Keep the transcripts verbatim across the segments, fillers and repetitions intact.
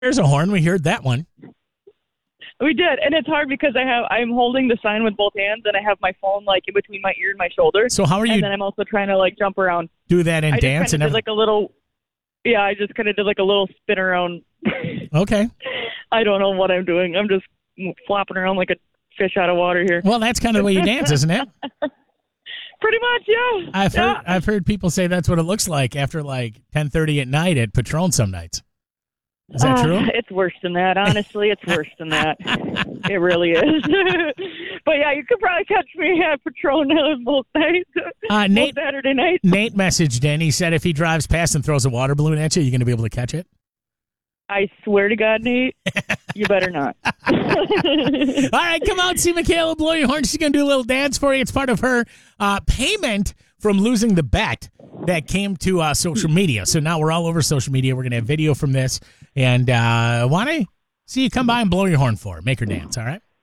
There's a horn. We heard that one. We did, and it's hard because I have I'm holding the sign with both hands, and I have my phone like in between my ear and my shoulder. So how are you? And then I'm also trying to like jump around. Do that and I dance just and did everything? like a little. Yeah, I just kind of did like a little spin around. Okay. I don't know what I'm doing. I'm just flopping around like a fish out of water here. Well, that's kind of the way you dance, isn't it? Pretty much, yeah. I've heard yeah. I've heard people say that's what it looks like after like ten thirty at night at Patron some nights. Is that uh, true? It's worse than that. Honestly, it's worse than that. It really is. But yeah, you could probably catch me at Patron both nights. Uh, Nate, both Saturday night. Nate messaged in. He said if he drives past and throws a water balloon at you, you're going to be able to catch it? I swear to God, Nate, you better not. All right, come out, see Michaela blow your horn. She's going to do a little dance for you. It's part of her uh, payment from losing the bet that came to uh, social media. So now we're all over social media. We're going to have video from this. And uh, want to see you come by and blow your horn for her. Make her dance, all right?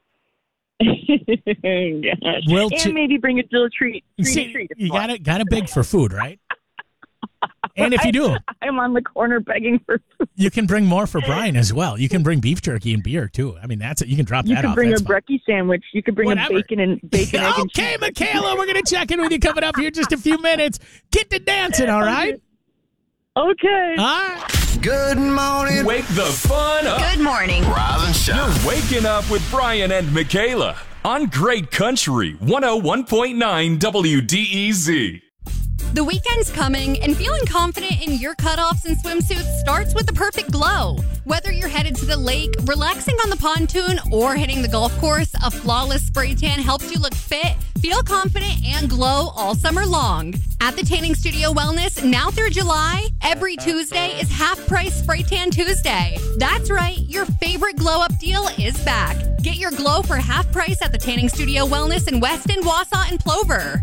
Gosh. We'll and ch- maybe bring a little treat. treat, see, treat you got it, got it big for food, right? And if you do, I, I'm on the corner begging for food. You can bring more for Brian as well. You can bring beef jerky and beer too. I mean, that's it. You can drop you that can off. bring That's a fine. brekkie sandwich. You can bring Whatever. a bacon and bacon. egg and Okay, cheese. Michaela, we're going to check in with you coming up here in just a few minutes. Get to dancing, all right? Okay. All right. Good morning. Wake the fun up. Good morning. Rise and shine. You're waking up with Brian and Michaela on Great Country one oh one point nine W D E Z. The weekend's coming, and feeling confident in your cutoffs and swimsuits starts with the perfect glow. Whether you're headed to the lake, relaxing on the pontoon, or hitting the golf course, a flawless spray tan helps you look fit, feel confident, and glow all summer long. At the Tanning Studio Wellness, now through July, every Tuesday is half-price Spray Tan Tuesday. That's right, your favorite glow-up deal is back. Get your glow for half price at the Tanning Studio Wellness in Weston, Wausau, and Plover.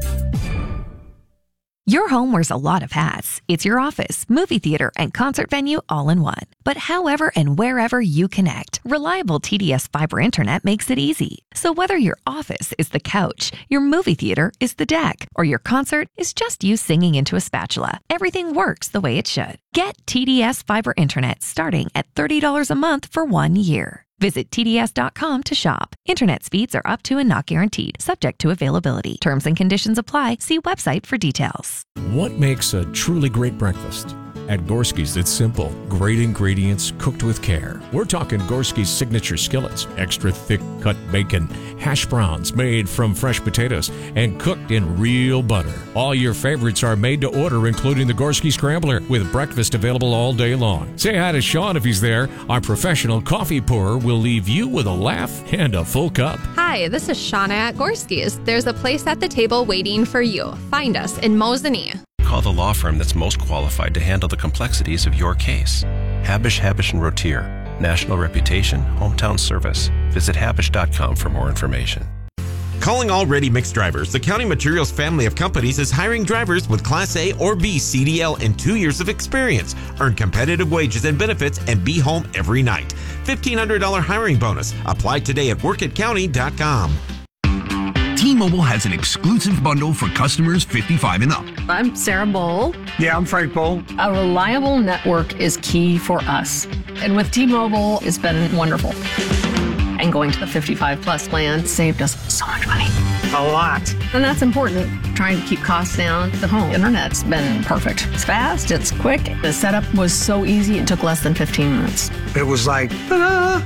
Your home wears a lot of hats. It's your office, movie theater, and concert venue all in one. But however and wherever you connect, reliable T D S fiber internet makes it easy. So whether your office is the couch, your movie theater is the deck, or your concert is just you singing into a spatula, everything works the way it should. Get T D S fiber internet starting at thirty dollars a month for one year. Visit T D S dot com to shop. Internet speeds are up to and not guaranteed, subject to availability. Terms and conditions apply. See website for details. What makes a truly great breakfast? At Gorski's, it's simple. Great ingredients cooked with care. We're talking Gorski's signature skillets, extra thick cut bacon, hash browns made from fresh potatoes, and cooked in real butter. All your favorites are made to order, including the Gorski Scrambler, with breakfast available all day long. Say hi to Sean if he's there. Our professional coffee pourer will leave you with a laugh and a full cup. Hi, this is Shauna at Gorski's. There's a place at the table waiting for you. Find us in Mosinee. Call the law firm that's most qualified to handle the complexities of your case. Habish, Habish and Rotier. National reputation, hometown service. Visit habish dot com for more information. Calling all ready mix drivers, the County Materials family of companies is hiring drivers with Class A or B C D L and two years of experience. Earn competitive wages and benefits and be home every night. fifteen hundred dollars hiring bonus. Apply today at work at county dot com. T-Mobile has an exclusive bundle for customers fifty-five and up. I'm Sarah Bowl. Yeah, I'm Frank Bowl. A reliable network is key for us. And with T-Mobile, it's been wonderful. And going to the fifty-five plus plan saved us so much money. A lot. And that's important. Trying to keep costs down. The home internet's been perfect. It's fast, it's quick. The setup was so easy, it took less than fifteen minutes. It was like, ta-da!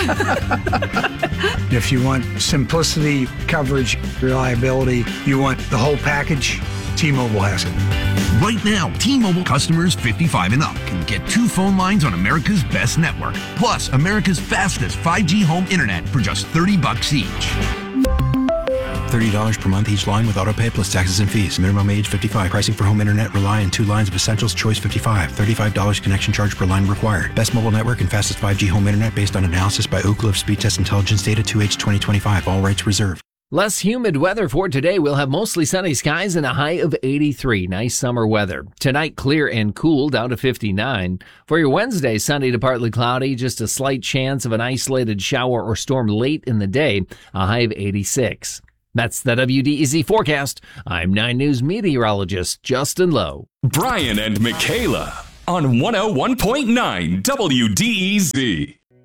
If you want simplicity, coverage, reliability, you want the whole package, T-Mobile has it. Right now, T-Mobile customers fifty-five and up can get two phone lines on America's best network, plus America's fastest five G home internet for just thirty bucks each. thirty dollars per month each line with autopay plus taxes and fees. Minimum age fifty-five. Pricing for home internet rely on two lines of Essentials Choice fifty-five. thirty-five dollars connection charge per line required. Best mobile network and fastest five G home internet based on analysis by Oak Cliff Speed Test Intelligence data two H twenty twenty-five. All rights reserved. Less humid weather for today. We'll have mostly sunny skies and a high of eighty-three. Nice summer weather. Tonight, clear and cool, down to fifty-nine. For your Wednesday, sunny to partly cloudy. Just a slight chance of an isolated shower or storm late in the day. A high of eighty-six. That's the W D E Z forecast. I'm nine News meteorologist Justin Lowe. Brian and Michaela on one oh one point nine W D E Z.